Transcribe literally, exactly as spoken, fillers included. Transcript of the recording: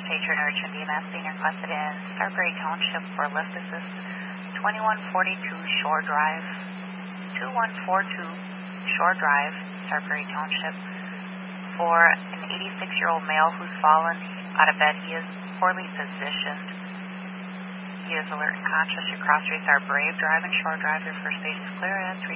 patron urgent E M S being requested in Starbury Township for lift assist twenty-one forty-two Shore Drive, twenty-one forty-two Shore Drive, Starbury Township, for an eighty-six-year-old male who's fallen out of bed. He is poorly positioned. He is alert and conscious. Your cross streets are Brave Drive and Shore Drive. Your first base is clear at three.